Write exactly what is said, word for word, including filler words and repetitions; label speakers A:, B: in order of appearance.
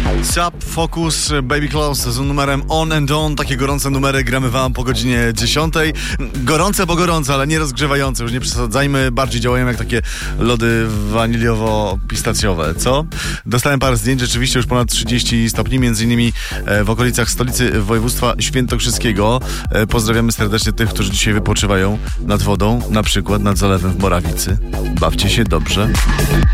A: Sub, Focus, Baby Close z numerem On and On. Takie gorące numery gramy wam po godzinie dziesiątej. Gorące, bo gorące, ale nie rozgrzewające. Już nie przesadzajmy. Bardziej działają jak takie lody waniliowo-pistacjowe. Co? Dostałem parę zdjęć. Rzeczywiście już ponad trzydzieści stopni. Między innymi w okolicach stolicy województwa świętokrzyskiego. Pozdrawiamy serdecznie tych, którzy dzisiaj wypoczywają nad wodą. Na przykład nad zalewem w Morawicy. Bawcie się dobrze.